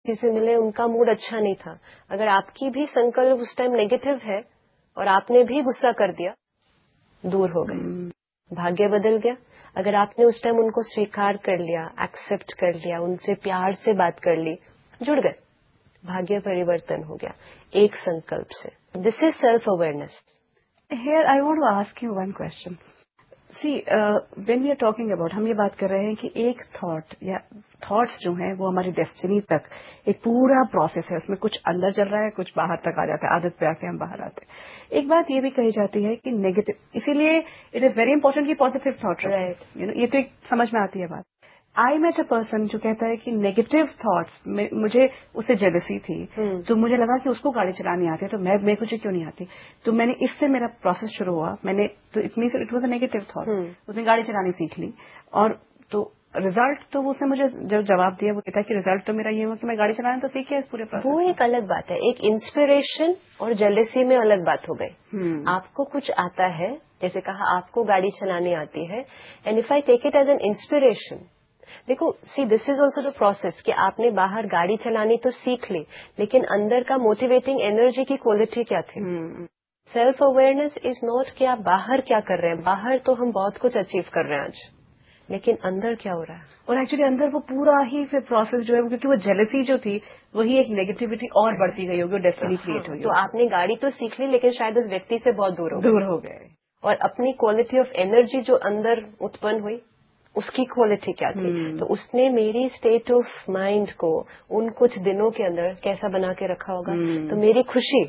से मिले उनका मूड अच्छा नहीं था, अगर आपकी भी संकल्प उस टाइम नेगेटिव है और आपने भी गुस्सा कर दिया, दूर हो गए, भाग्य बदल गया। अगर आपने उस टाइम उनको स्वीकार कर लिया, एक्सेप्ट कर लिया, उनसे प्यार से बात कर ली, जुड़ गए, भाग्य परिवर्तन हो गया एक संकल्प से। This is self awareness. Here I want to ask you one question. See, when we are talking about, हम ये बात कर रहे हैं कि एक थॉट या थॉट्स जो हैं वो हमारी डेस्टिनी तक एक पूरा प्रोसेस है, उसमें कुछ अंदर चल रहा है, कुछ बाहर तक आ जाता है, आदत पे आके हम बाहर आते हैं। एक बात ये भी कही जाती है कि नेगेटिव, इसीलिए इट इज वेरी इंपॉर्टेंट कि पॉजिटिव थॉट रखें, यू नो, ये तो एक समझ में आती है बात। आई मेट अ पर्सन जो कहता है कि नेगेटिव थॉट्स, मुझे उससे जेलसी थी, तो मुझे लगा कि उसको गाड़ी चलानी आती है तो मेरे को क्यों नहीं आती, तो मैंने इससे मेरा प्रोसेस शुरू हुआ, मैंने तो it was a negative thought, उसने गाड़ी चलानी सीख ली, और तो रिजल्ट तो उसने मुझे जो जवाब दिया वो कहता है कि रिजल्ट तो मेरा ये हुआ कि मैं गाड़ी चलाना तो सीखी है इस पूरे प्रोसेस। वो एक अलग बात है, एक इंस्पिरेशन और जेलेसी में अलग बात हो गई। आपको कुछ आता है, जैसे कहा आपको गाड़ी चलानी आती है, and if I take it as an inspiration, देखो see this is also the process कि आपने बाहर गाड़ी चलानी तो सीख ली, लेकिन अंदर का मोटिवेटिंग एनर्जी की क्वालिटी क्या थी? सेल्फ अवेयरनेस इज नॉट कि आप बाहर क्या कर रहे हैं, बाहर तो हम बहुत कुछ अचीव कर रहे हैं आज, लेकिन अंदर क्या हो रहा है। और एक्चुअली अंदर वो पूरा ही फिर प्रोसेस जो है, क्योंकि वो जेलसी जो थी वही एक नेगेटिविटी और बढ़ती गई होगी, डेस्टिनी क्रिएट हुई। तो आपने गाड़ी तो सीख ली, लेकिन शायद उस व्यक्ति से बहुत दूर हो गए, और अपनी क्वालिटी ऑफ एनर्जी जो अंदर उत्पन्न हुई उसकी क्वालिटी क्या थी? तो उसने मेरी स्टेट ऑफ माइंड को उन कुछ दिनों के अंदर कैसा बना के रखा होगा। तो मेरी खुशी,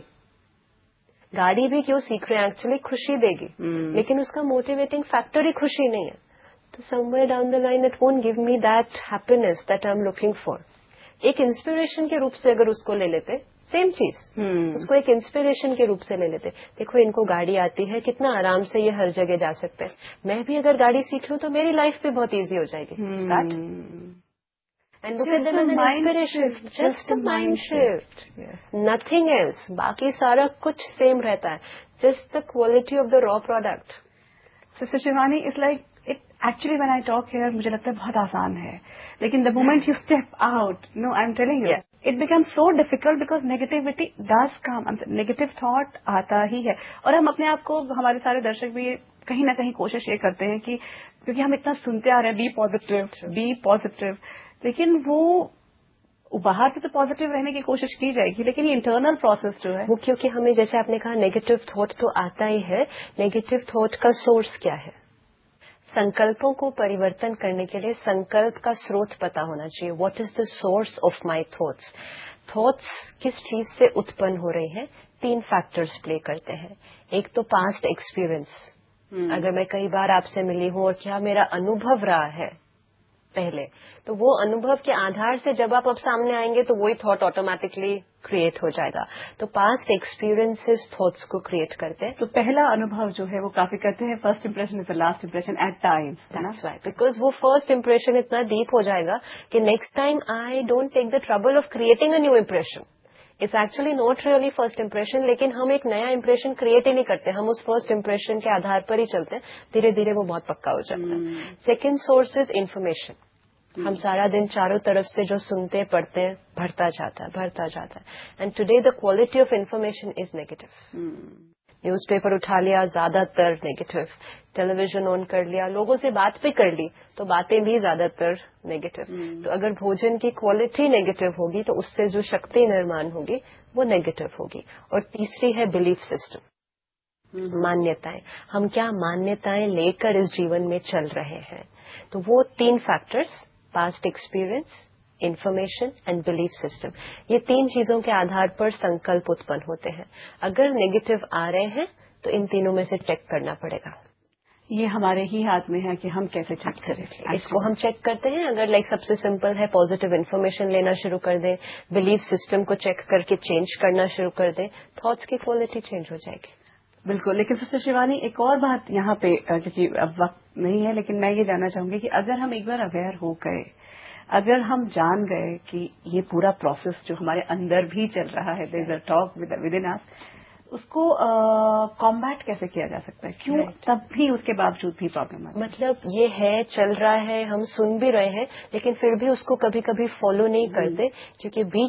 गाड़ी भी क्यों सीख रहे हैं, एक्चुअली खुशी देगी, लेकिन उसका मोटिवेटिंग फैक्टर ही खुशी नहीं है, तो somewhere down the line it won't give me that happiness that I am looking for. एक इंस्पिरेशन के रूप से अगर उसको ले लेते, सेम चीज, उसको एक इंस्पिरेशन के रूप से ले लेते, देखो इनको गाड़ी आती है, कितना आराम से ये हर जगह जा सकते हैं, मैं भी अगर गाड़ी सीख लूं तो मेरी लाइफ भी बहुत इजी हो जाएगी। Start and look at them as an inspiration, just a mind shift, nothing else, बाकी सारा कुछ सेम रहता है, just the quality of the raw product. Sister Shivani, it's like it actually when I talk here मुझे लगता है बहुत आसान है, लेकिन the moment you step out, no I am telling you, it become so difficult because negativity does come, negative thought आता ही है। और हम अपने आप को, हमारे सारे दर्शक भी कहीं ना कहीं कोशिश ये करते हैं कि क्योंकि हम इतना सुनते आ रहे हैं बी पॉजिटिव, लेकिन वो बाहर से तो पॉजिटिव रहने की कोशिश की जाएगी, लेकिन ये इंटरनल प्रोसेस जो है वो, क्योंकि हमें जैसे आपने कहा नेगेटिव थॉट तो आता ही है, नेगेटिव थॉट का सोर्स क्या है? संकल्पों को परिवर्तन करने के लिए संकल्प का स्रोत पता होना चाहिए। What is the source of my thoughts? Thoughts किस चीज से उत्पन्न हो रहे हैं? 3 फैक्टर्स प्ले करते हैं। एक तो पास्ट एक्सपीरियंस, अगर मैं कई बार आपसे मिली हूं और क्या मेरा अनुभव रहा है पहले, तो वो अनुभव के आधार से जब आप अब सामने आएंगे तो वही थॉट ऑटोमेटिकली क्रिएट हो जाएगा। तो पास्ट एक्सपीरियंसेस थॉट्स को क्रिएट करते हैं। तो पहला अनुभव जो है वो काफी कहते हैं first impression is the last impression eight times, that's right, because वो फर्स्ट इंप्रेशन इतना डीप हो जाएगा कि next time I don't take the trouble of creating a new impression. It's actually not really first impression, लेकिन हम एक नया impression create ही नहीं करते, हम उस फर्स्ट इंप्रेशन के आधार पर ही चलते हैं, धीरे धीरे वो बहुत पक्का हो जाता है। Second source is information. हम सारा दिन चारों तरफ से जो सुनते पढ़ते हैं बढ़ता जाता है, and today the quality of information is negative. Newspaper उठा लिया, ज्यादातर नेगेटिव, टेलीविजन ऑन कर लिया, लोगों से बात भी कर ली तो बातें भी ज्यादातर नेगेटिव। तो अगर भोजन की क्वालिटी नेगेटिव होगी तो उससे जो शक्ति निर्माण होगी वो नेगेटिव होगी। और तीसरी है बिलीफ सिस्टम, मान्यताएं, हम क्या मान्यताएं लेकर इस जीवन में चल रहे हैं। तो वो 3 factors, past experience, information and belief system, ये 3 चीजों के आधार पर संकल्प उत्पन्न होते हैं। अगर नेगेटिव आ रहे हैं तो इन तीनों में से चेक करना पड़ेगा। ये हमारे ही हाथ में है कि हम कैसे चेक करें इसको। हम चेक करते हैं, अगर सबसे सिंपल है, पॉजिटिव इन्फॉर्मेशन लेना शुरू कर दें, बिलीफ सिस्टम को चेक करके चेंज करना शुरू कर दें, थॉट्स की क्वालिटी चेंज हो जाएगी। बिल्कुल। लेकिन सिस्टर शिवानी, एक और बात यहाँ पे, क्योंकि अब वक्त नहीं है, लेकिन मैं ये जानना चाहूंगी कि अगर हम एक बार अवेयर हो गए, अगर हम जान गए कि ये पूरा प्रोसेस जो हमारे अंदर भी चल रहा है, there is a talk with in अस, उसको कॉम्बैट कैसे किया जा सकता है? क्यों तब भी उसके बावजूद भी प्रॉब्लम है? मतलब ये है, चल रहा है, हम सुन भी रहे हैं, लेकिन फिर भी उसको कभी कभी फॉलो नहीं करते, क्योंकि बीच